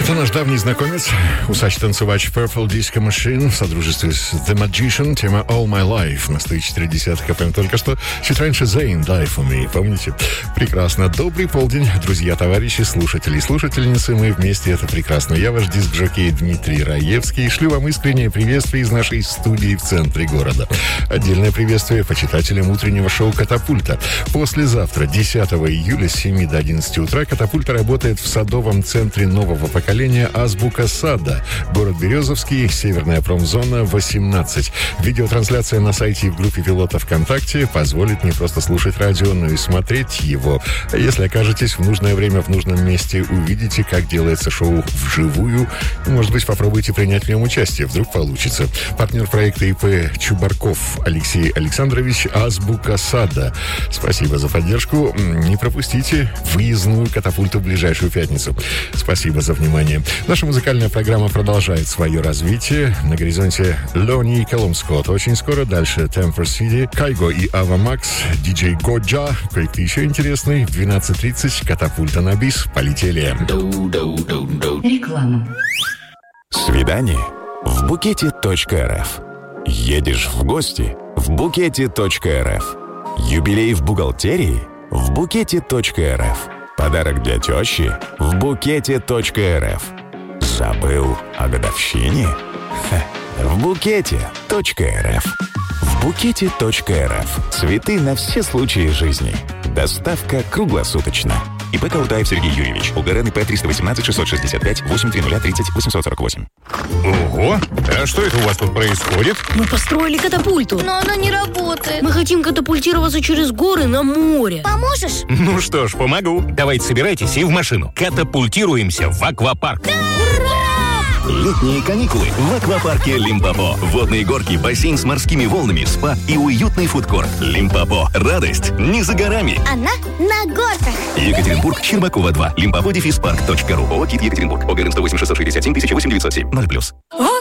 Это наш давний знакомец, усач-танцевач Purple Disco Machine в содружестве с The Magician, тема All My Life на 104.10 FM. Только что, чуть раньше Zayn, Die For Me, помните? Прекрасно. Добрый полдень, друзья, товарищи, слушатели и слушательницы. Мы вместе, это прекрасно. Я ваш диск-жокей Дмитрий Раевский. Шлю вам искреннее приветствие из нашей студии в центре города. Отдельное приветствие почитателям утреннего шоу «Катапульта». Послезавтра, 10 июля, с 7 до 11 утра, «Катапульта» работает в садовом центре нового поколения «Азбука сада», город Березовский, Северная промзона, 18. Видеотрансляция на сайте и в группе пилотов ВКонтакте позволит не просто слушать радио, но и смотреть его. А если окажетесь в нужное время в нужном месте, увидите, как делается шоу вживую. Может быть, попробуйте принять в нем участие, вдруг получится. Партнер проекта ИП Чубарков Алексей Александрович, «Азбука сада». Спасибо за поддержку. Не пропустите выездную «Катапульту» в ближайшую пятницу. Спасибо за внимание. Наша музыкальная программа продолжает свое развитие. На горизонте Лони и Калум Скотт. Очень скоро дальше Темпер Сити, Кайго и Ава Макс, диджей Годжа. Кое-кто еще интересный. В 12:30 «Катапульта» на бис. Полетели. Реклама. Свидание в букете.рф. Едешь в гости в букете.рф. Юбилей в бухгалтерии в букете.рф. Подарок для тещи в букете.рф. Забыл о годовщине? В букете.рф. В букете.рф. Цветы на все случаи жизни. Доставка круглосуточно. ИП Каутаев Сергей Юрьевич. УГРН ИП 318-665-830-848. Ого! А что это у вас тут происходит? Мы построили катапульту. Но она не работает. Мы хотим катапультироваться через горы на море. Поможешь? Ну что ж, помогу. Давайте собирайтесь и в машину. Катапультируемся в аквапарк. Летние каникулы в аквапарке Лимпопо. Водные горки, бассейн с морскими волнами, спа и уютный фудкорт. Лимпопо. Радость не за горами. Она на горках. Екатеринбург, Щербакова 2. Limpopo-парк.ру. ООО «КИТ Екатеринбург». ОГРН 108 667 1008 907 0+.